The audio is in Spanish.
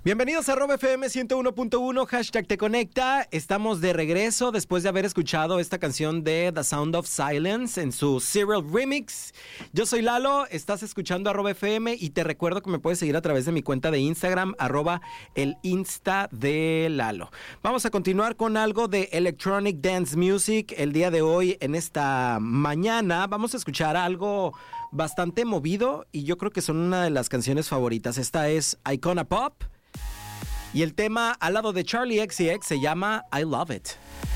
Bienvenidos a Rob FM 101.1, hashtag Te Conecta. Estamos de regreso después de haber escuchado esta canción de The Sound of Silence en su Serial Remix. Yo soy Lalo, estás escuchando a Rob FM y te recuerdo que me puedes seguir a través de mi cuenta de Instagram, @el Insta de Lalo. Vamos a continuar con algo de Electronic Dance Music. El día de hoy, en esta mañana, vamos a escuchar algo bastante movido y yo creo que son una de las canciones favoritas. Esta es Icona Pop. Y el tema al lado de Charli XCX se llama I Love It.